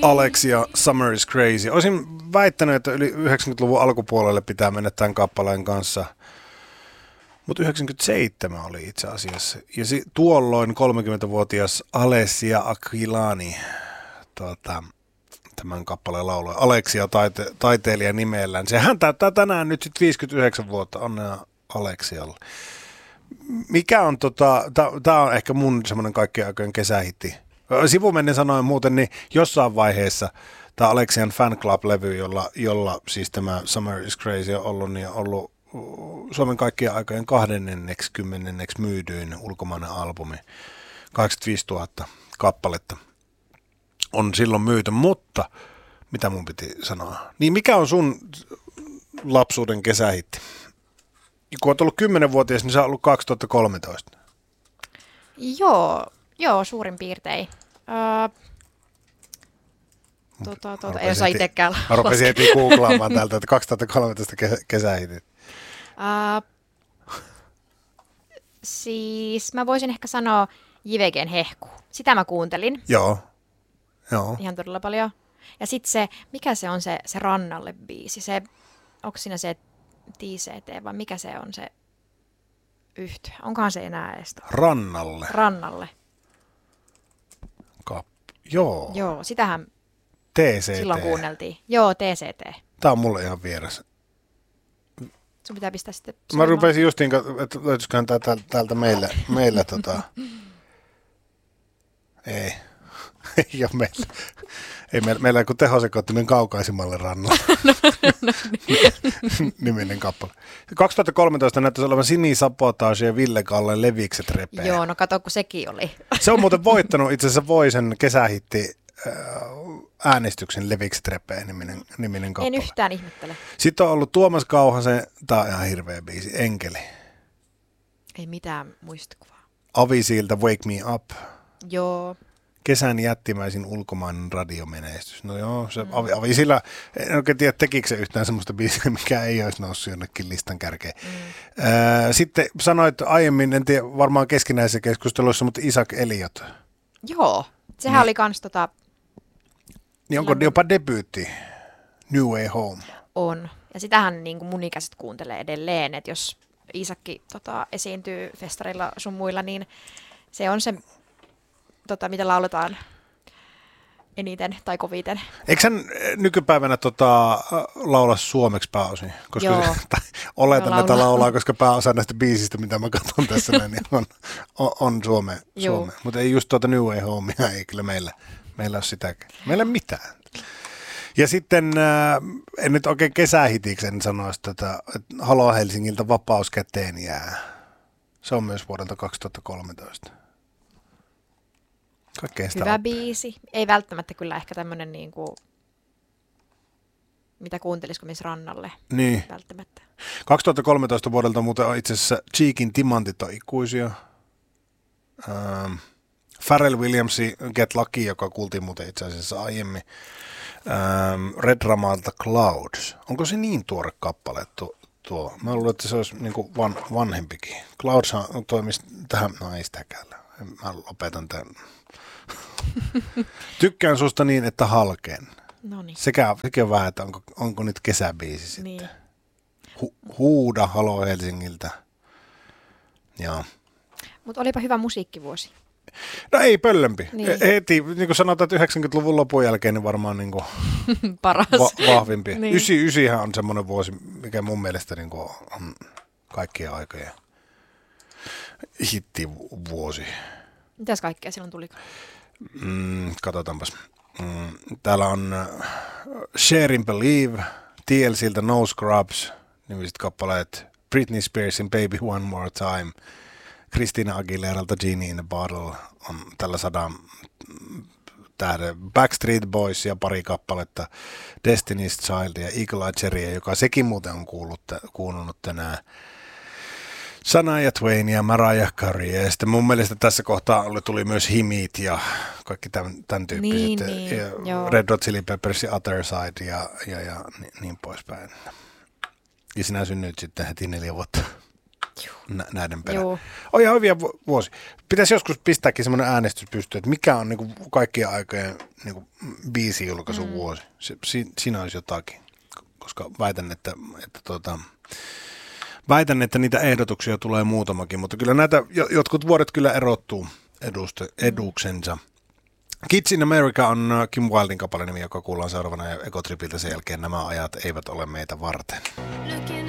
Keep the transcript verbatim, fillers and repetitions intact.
Alexia, Summer is Crazy. Olisin väittänyt, että yli yhdeksänkymmentäluvun alkupuolelle pitää mennä tämän kappaleen kanssa, mutta yhdeksänkymmentäseitsemän oli itse asiassa. Ja si- tuolloin kolmekymmentävuotias Alessia Aquilani, tuota, tämän kappaleen lauloi, Alexia taite- taiteilija nimellään. Sehän täyttää tänään nyt sitten viisikymmentäyhdeksän vuotta, onnea Alexialle. Mikä on, tota, tämä on ehkä mun semmoinen kaikkien aikojen kesähitti. Sivumennen sanoen muuten, niin jossain vaiheessa tämä Alexian Fan Club-levy, jolla, jolla siis tämä Summer is Crazy on ollut, niin on ollut Suomen kaikkien aikojen kahdennenneksi kymmenenneksi myydyin ulkomainen albumi. kahdeksankymmentäviisituhatta kappaletta on silloin myyty, mutta mitä mun piti sanoa? Niin mikä on sun lapsuuden kesähitti? Kun olet ollut kymmenvuotias, niin se on ollut kaksituhattakolmetoista. Joo, joo, suurin piirtein. Öö, tuota, tuota, ei osaa itsekään laskea. Mä rupesin heti googlaamaan täältä, että kaksituhattakolmetoista kesä, kesähitit. Öö, siis mä voisin ehkä sanoa J V G:n Hehku. Sitä mä kuuntelin. Joo, joo. Ihan todella paljon. Ja sitten se, mikä se on se, se Rannalle biisi? Se, onko siinä se T C T vai mikä se on se yhtye? Onkohan se enää edes? Rannalle. Rannalle. Kap. Joo. Joo, sitähän T C T. Silloin kuunneltiin. Joo, T C T. Tämä on mulle ihan vieressä. Sun pitää pistää sitten... Mä rupesin justiin, että löytyisiköhän tää täältä meillä, meillä tota... Ei. Ei ole meillä. Ei meillä, meillä on kuin tehosekoittimen kaukaisimmalle rannalle. Niminen kappale. kaksituhattakolmetoista näyttäisi olevan Sini Sabotage ja Ville Kallen Levikset repeä. Joo, no kato, kun sekin oli. Se on muuten voittanut itse asiassa Voisen kesähitti äänestyksen Levikset repeä niminen, niminen kappale. En yhtään ihmettele. Sitten on ollut Tuomas Kauhasen, tää on ihan hirveä biisi, Enkeli. Ei mitään muistikuvaa. Avisiiltä Wake Me Up. Joo. Kesän jättimäisin ulkomainen radiomenestys. No joo, se mm. avi, avi sillä, en oikein tiedä, tekikö se yhtään semmoista biisiä, mikä ei olisi noussut jonnekin listan kärkeen. Mm. Äh, sitten sanoit aiemmin, en tiedä, varmaan keskinäisessä keskustelussa, mutta Isaac Elliot. Joo, sehän niin. oli kans tota... Niin onko jopa debyytti, New Way Home? On, ja sitähän niin kuin mun ikäiset kuuntelee edelleen, että jos Isakki tota, esiintyy festarilla sun muilla, niin se on se... Tota, mitä lauletaan eniten tai koviten. Eikö hän nykypäivänä tota, laula suomeksi pääosin? Koska Joo. Se, oletan, no, että laulaa, koska pääosa näistä biisistä, mitä mä katson tässä, niin on, on, on Suome. Suome. Mutta ei just tuota New Way Homea, ei kyllä meillä, meillä ole sitäkään. Meillä ei mitään. Ja sitten, äh, en nyt oikein kesähitiksen sanoisi, että Halo Helsingiltä Vapaus käteen jää. Se on myös vuodelta kaksituhattakolmetoista. Hyvä biisi. Ei välttämättä kyllä ehkä tämmöinen, niin kuin, mitä kuuntelisiko missä rannalle. Niin. Välttämättä. kaksituhattakolmetoista vuodelta muuten on itse asiassa Cheekin Timantit on ikuisia. Ähm, Pharrell Williamsin Get Lucky, joka kuultiin muuten itse asiassa aiemmin. Ähm, Red Ramalta Clouds. Onko se niin tuore kappale tuo? tuo? Mä luulen, että se olisi niin kuin van, vanhempikin. Cloudshan toimisi tähän, no ei sitäkään. Mä lopetan tämän. Tykkään susta niin, että halkeen. Noniin. Sekä, sekä on vähän, että onko, onko nyt kesäbiisi sitten. Niin. Hu, huuda Halo Helsingiltä. Joo. Mutta olipa hyvä musiikkivuosi. No ei pöllömpi. Niin. Heti, niin kuin sanotaan, että yhdeksänkymmentäluvun lopun jälkeen niin varmaan niin kuin paras. Va- vahvimpi. Niin. yhdeksänkymmentäyhdeksän on semmoinen vuosi, mikä mun mielestä niin kuin on kaikkien aikojen hittivuosi. Mitäs kaikkea silloin tuli? Mm, katsotaanpas. Mm, täällä on uh, Share and Believe, T L C:ltä No Scrubs, nimiset kappaleet, Britney Spearsin Baby One More Time, Christina Aguileralta Genie in a Bottle on tällä sadan tähden, Backstreet Boys ja pari kappaletta, Destiny's Child ja Eagle Eye Cherry, joka sekin muuten on kuullut, kuulunut tänään. Shania Twain ja Mariah Carey. Ja sitten mun mielestä tässä kohtaa tuli myös Himit ja kaikki tämän, tämän tyyppiset. Niin, niin, ja Red Hot Chili Peppers ja Other Side ja, ja, ja niin, niin poispäin. Ja sinä synnyit sitten heti neljä vuotta Nä, näiden perään. Joo. On ihan hyviä vuosi. Pitäisi joskus pistääkin semmoinen äänestys pystyyn, että mikä on niin kuin kaikkien aikojen niin kuin biisijulkaisuvuosi. Mm. Se, si, siinä olisi jotakin, koska väitän, että, että tuota, väitän, että niitä ehdotuksia tulee muutamakin, mutta kyllä näitä jotkut vuodet kyllä erottuu eduste, eduksensa. Kids in America on Kim Wildin kappale nimi, joka kuullaan seuraavana ja Ego Tripiltä sen jälkeen. Nämä ajat eivät ole meitä varten.